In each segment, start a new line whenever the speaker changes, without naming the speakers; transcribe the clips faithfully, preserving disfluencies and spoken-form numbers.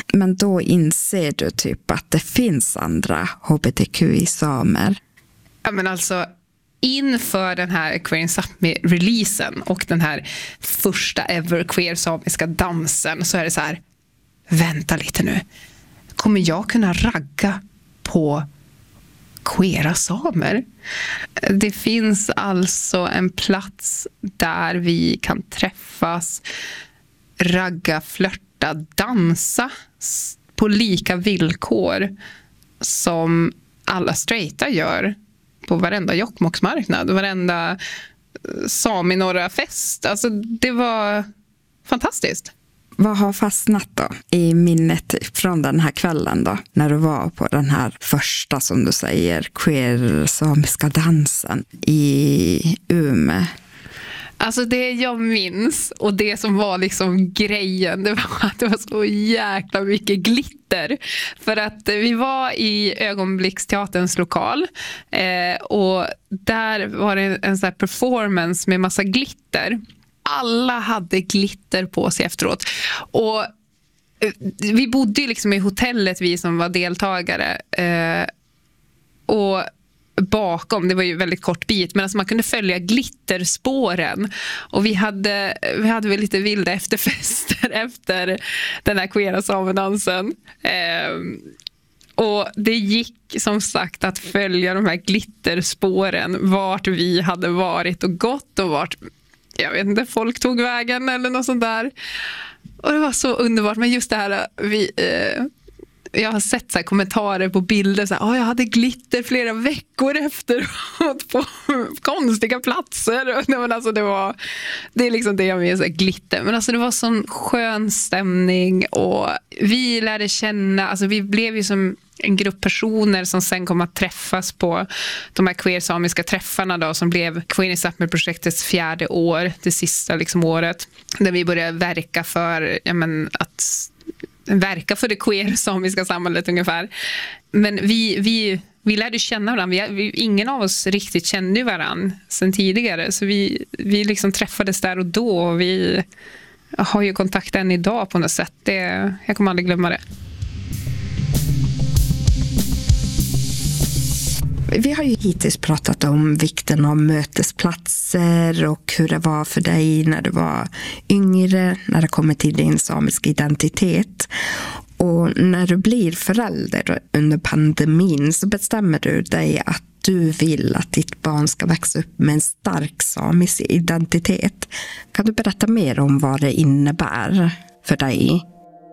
Men då inser du typ att det finns andra hbtqi-samer.
Ja, men alltså inför den här Queer in Sápmi-releasen och den här första ever queer-samiska dansen så är det så här, vänta lite nu. Kommer jag kunna ragga på queera samer? Det finns alltså en plats där vi kan träffas, ragga, flörta, dansa på lika villkor som alla straighta gör på varenda Jokkmokksmarknad, varenda sami norra fest. Alltså det var fantastiskt.
Vad har fastnat då i minnet från den här kvällen då? När du var på den här första, som du säger, queer-samiska dansen i Umeå.
Alltså det jag minns och det som var liksom grejen, det var att det var så jäkla mycket glitter. För att vi var i Ögonblicksteaterns lokal eh, och där var det en sån här performance med massa glitter. Alla hade glitter på sig efteråt. Och eh, vi bodde ju liksom i hotellet, vi som var deltagare. Eh, och bakom, det var ju väldigt kort bit, men alltså man kunde följa glitterspåren och vi hade, vi hade väl lite vilda efterfester efter den här queera samedansen eh, och det gick som sagt att följa de här glitterspåren vart vi hade varit och gått och vart, jag vet inte, folk tog vägen eller något sånt där, och det var så underbart. Men just det här vi eh, jag har sett så här kommentarer på bilder så här, oh, jag hade glitter flera veckor efteråt på konstiga platser. Nej, men alltså det var, det är liksom det jag menar, så här, glitter. Men alltså det var sån skön stämning och vi lärde känna, alltså vi blev ju som en grupp personer som sen kom att träffas på de här queer-samiska träffarna då, som blev Queer in Sápmi-projektets fjärde år, det sista liksom året, där vi började verka för, ja, men, att verka för det queer-samiska samhället ungefär. Men vi, vi, vi lärde känna varandra. Vi, vi, ingen av oss riktigt kände varandra sedan tidigare. Så vi, vi liksom träffades där och då. Och vi har ju kontakt än idag på något sätt. Det, jag kommer aldrig glömma det.
Vi har ju hittills pratat om vikten av mötesplatser och hur det var för dig när du var yngre, när det kommer till din samiska identitet. Och när du blir förälder under pandemin så bestämmer du dig att du vill att ditt barn ska växa upp med en stark samisk identitet. Kan du berätta mer om vad det innebär för dig?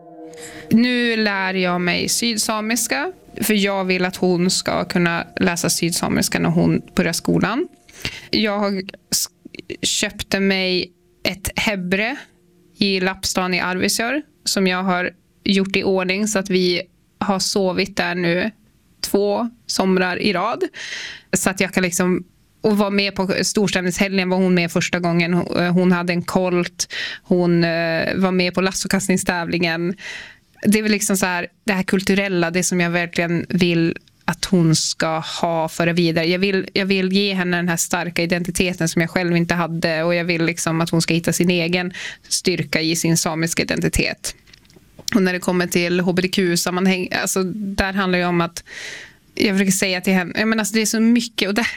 Nu lär jag mig sydsamiska, för jag vill att hon ska kunna läsa sydsamiska när hon börjar skolan. Jag köpte mig ett hebre i Lappstan i Arvidsjaur som jag har gjort i ordning så att vi har sovit där nu två somrar i rad. Så att jag kan liksom, och var med på storstämningshelgen var hon med första gången. Hon hade en kolt, hon var med på lassokastningstävlingen. Det är väl liksom så här, det här kulturella, det som jag verkligen vill att hon ska ha föra vidare. Jag vill, jag vill ge henne den här starka identiteten som jag själv inte hade, och jag vill liksom att hon ska hitta sin egen styrka i sin samiska identitet. Och när det kommer till hbtq-sammanhang, alltså där handlar det om att jag försöker säga till henne, jag menar, alltså det är så mycket, och där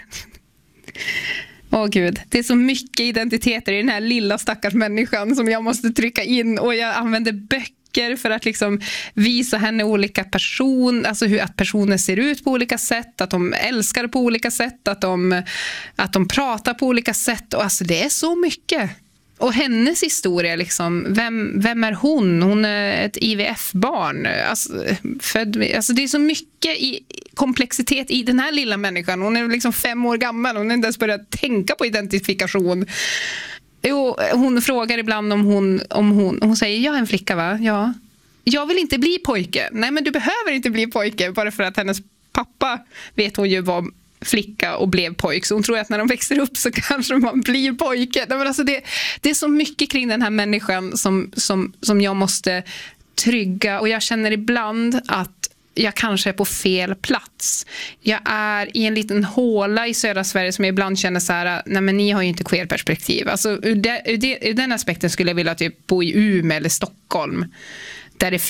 åh gud, det är så mycket identiteter i den här lilla stackars människan som jag måste trycka in, och jag använder böcker för att liksom visa henne olika person, alltså hur att personer ser ut på olika sätt, att de älskar på olika sätt, att de, att de pratar på olika sätt, och alltså det är så mycket. Och hennes historia, liksom, vem, vem är hon? Hon är ett I V F-barn. Alltså, född, alltså det är så mycket i, komplexitet i den här lilla människan. Hon är liksom fem år gammal. Hon har inte ens börjat tänka på identifikation. Jo, hon frågar ibland om hon, om hon... Hon säger, jag är en flicka, va? Ja. Jag vill inte bli pojke. Nej, men du behöver inte bli pojke. Bara för att hennes pappa, vet hon ju, var flicka och blev pojk. Så hon tror att när de växer upp så kanske man blir pojke. Men alltså det, det är så mycket kring den här människan som, som, som jag måste trygga. Och jag känner ibland att jag kanske är på fel plats. Jag är i en liten håla i södra Sverige som jag ibland känner så här, nej men ni har ju inte queer-perspektiv. Alltså ur, det, ur, det, ur den aspekten skulle jag vilja typ bo i Umeå eller Stockholm. Där det